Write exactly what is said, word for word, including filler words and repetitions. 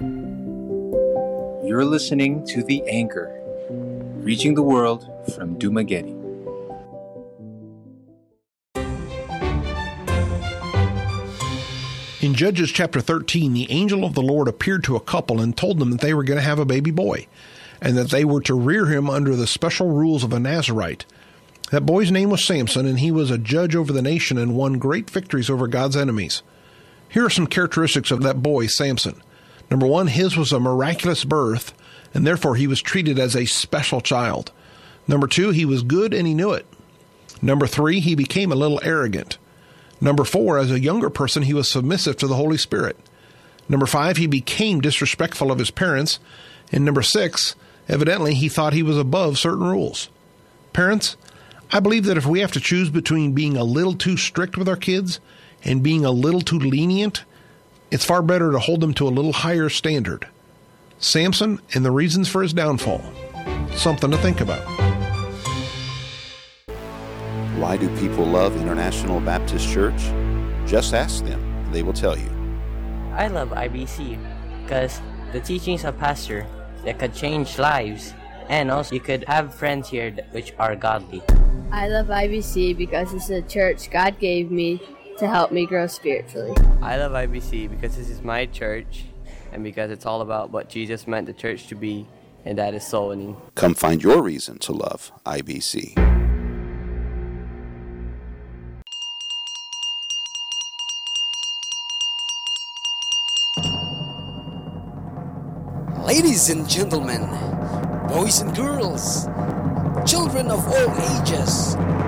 You're listening to The Anchor, reaching the world from Dumaguete. In Judges chapter thirteen, the angel of the Lord appeared to a couple and told them that they were going to have a baby boy, and that they were to rear him under the special rules of a Nazirite. That boy's name was Samson, and he was a judge over the nation and won great victories over God's enemies. Here are some characteristics of that boy, Samson. Number one, his was a miraculous birth, and therefore he was treated as a special child. Number two, he was good and he knew it. Number three, he became a little arrogant. Number four, as a younger person, he was submissive to the Holy Spirit. Number five, he became disrespectful of his parents. And number six, evidently he thought he was above certain rules. Parents, I believe that if we have to choose between being a little too strict with our kids and being a little too lenient, it's far better to hold them to a little higher standard. Samson and the reasons for his downfall. Something to think about. Why do people love International Baptist Church? Just ask them. They will tell you. I love I B C because the teachings of pastor that could change lives, and also you could have friends here which are godly. I love I B C because it's a church God gave me to help me grow spiritually. I love I B C because this is my church and because it's all about what Jesus meant the church to be, and that is soul winning. Come find your reason to love I B C. Ladies and gentlemen, boys and girls, children of all ages,